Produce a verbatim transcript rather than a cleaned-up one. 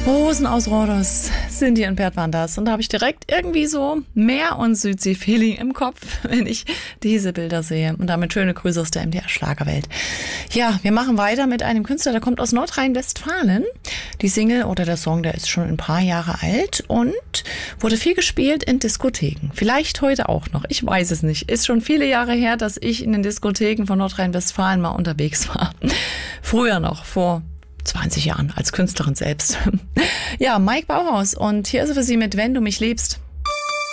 Rosen aus Rhodos, Cindy und Bert waren das. Und da habe ich direkt irgendwie so Meer- und Südsee-Feeling im Kopf, wenn ich diese Bilder sehe. Und damit schöne Grüße aus der M D R-Schlagerwelt. Ja, wir machen weiter mit einem Künstler, der kommt aus Nordrhein-Westfalen. Die Single oder der Song, der ist schon ein paar Jahre alt und wurde viel gespielt in Diskotheken. Vielleicht heute auch noch, ich weiß es nicht. Ist schon viele Jahre her, dass ich in den Diskotheken von Nordrhein-Westfalen mal unterwegs war. Früher noch, vor zwanzig Jahren als Künstlerin selbst. Ja, Mike Bauhaus und hier ist er für Sie mit Wenn du mich liebst.